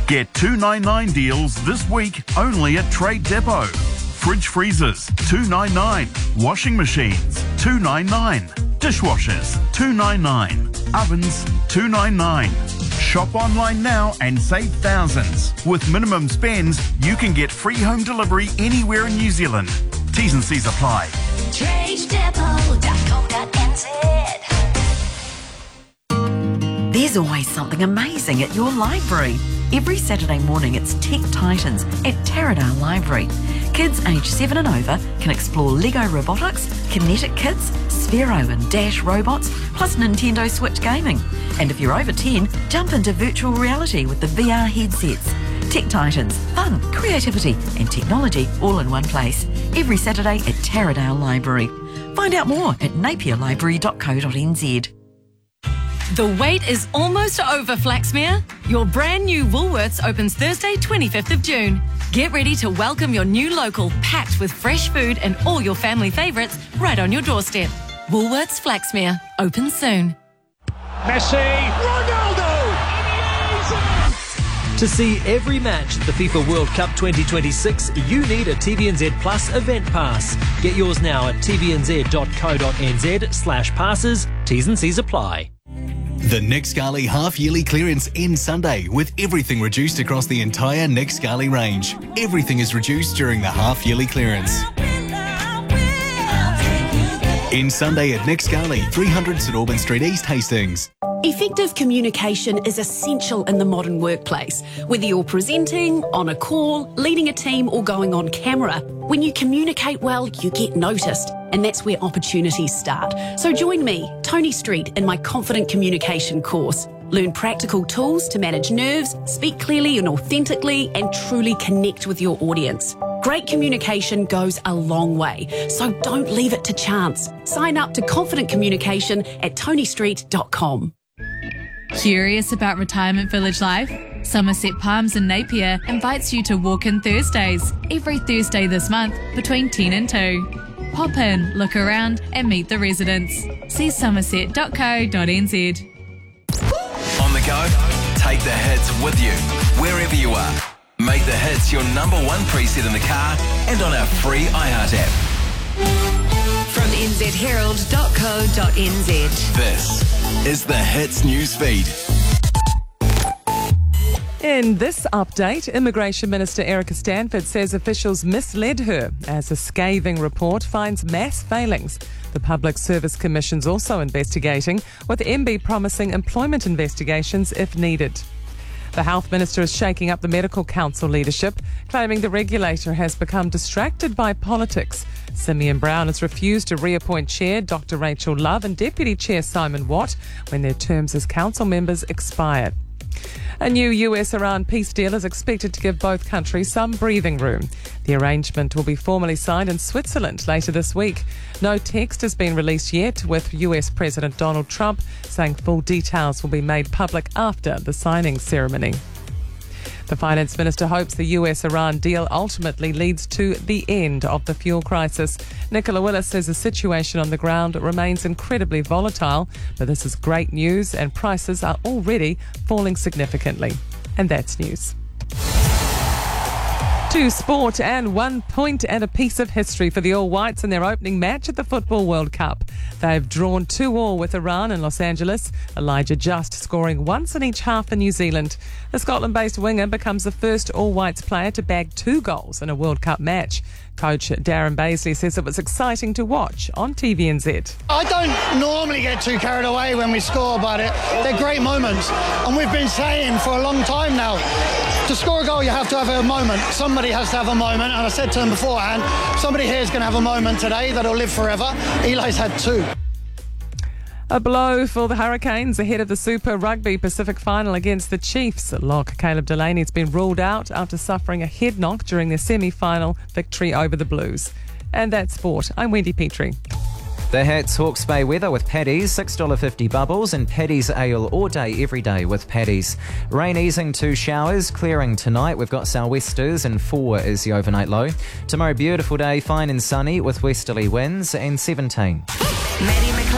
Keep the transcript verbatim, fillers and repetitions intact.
Get two ninety-nine deals this week only at Trade Depot. Fridge freezers, two ninety-nine. Washing machines, two ninety-nine. Dishwashers, two ninety-nine. Ovens, two ninety-nine. Shop online now and save thousands. With minimum spends, you can get free home delivery anywhere in New Zealand. T's and C's apply. trade depot dot co dot n z. There's always something amazing at your library. Every Saturday morning it's Tech Titans at Taradale Library. Kids aged seven and over can explore Lego robotics, kinetic kits, Sphero and Dash robots, plus Nintendo Switch gaming. And if you're over ten, jump into virtual reality with the V R headsets. Tech Titans, fun, creativity and technology all in one place. Every Saturday at Taradale Library. Find out more at napier library dot co dot n z. The wait is almost over, Flaxmere. Your brand new Woolworths opens Thursday, twenty-fifth of June. Get ready to welcome your new local, packed with fresh food and all your family favourites right on your doorstep. Woolworths Flaxmere, open soon. Messi, Ronaldo! To see every match at the FIFA World Cup twenty twenty-six, you need a T V N Z Plus event pass. Get yours now at t v n z dot co dot n z slash passes. T's and C's apply. The Nick Scali half-yearly clearance ends Sunday with everything reduced across the entire Nick Scali range. Everything is reduced during the half-yearly clearance. Ends Sunday at Nick Scali, three hundred St Albans Street East, Hastings. Effective communication is essential in the modern workplace. Whether you're presenting, on a call, leading a team or going on camera, when you communicate well, you get noticed. And that's where opportunities start. So join me, Tony Street, in my Confident Communication course. Learn practical tools to manage nerves, speak clearly and authentically, and truly connect with your audience. Great communication goes a long way, so don't leave it to chance. Sign up to Confident Communication at tony street dot com. Curious about retirement village life? Somerset Palms in Napier invites you to Walk In Thursdays, every Thursday this month between ten and two. Pop in, look around and meet the residents. See somerset dot co dot n z. On the go? Take the hits with you, wherever you are. Make the hits your number one preset in the car and on our free iHeart app. From n z herald dot co dot n z. This is the Hits newsfeed. In this update, Immigration Minister Erica Stanford says officials misled her as a scathing report finds mass failings. The Public Service Commission's also investigating, with M B promising employment investigations if needed. The Health Minister is shaking up the Medical Council leadership, claiming the regulator has become distracted by politics. Simeon Brown has refused to reappoint Chair Doctor Rachel Love and Deputy Chair Simon Watt when their terms as council members expired. A new U S-Iran peace deal is expected to give both countries some breathing room. The arrangement will be formally signed in Switzerland later this week. No text has been released yet, with U S President Donald Trump saying full details will be made public after the signing ceremony. The Finance Minister hopes the U S-Iran deal ultimately leads to the end of the fuel crisis. Nicola Willis says the situation on the ground remains incredibly volatile, but this is great news and prices are already falling significantly. And that's news. To sport, and one point and a piece of history for the All Whites in their opening match at the Football World Cup. They've drawn two all with Iran in Los Angeles, Elijah Just scoring once in each half for New Zealand. The Scotland-based winger becomes the first All Whites player to bag two goals in a World Cup match. Coach Darren Baisley says it was exciting to watch on T V N Z. I don't normally get too carried away when we score, but it, they're great moments. And we've been saying for a long time now, to score a goal, you have to have a moment. Somebody has to have a moment. And I said to him beforehand, somebody here is going to have a moment today that'll live forever. Eli's had two. A blow for the Hurricanes ahead of the Super Rugby Pacific Final against the Chiefs. Lock Caleb Delaney has been ruled out after suffering a head knock during their semi-final victory over the Blues. And that's sport. I'm Wendy Petrie. The Hats Hawke's Bay weather with Paddy's, six dollars fifty bubbles, and Paddy's ale all day, every day with Paddy's. Rain easing to showers, clearing tonight. We've got sou'westers and four is the overnight low. Tomorrow, beautiful day, fine and sunny with westerly winds and seventeen. Maddie McLeod.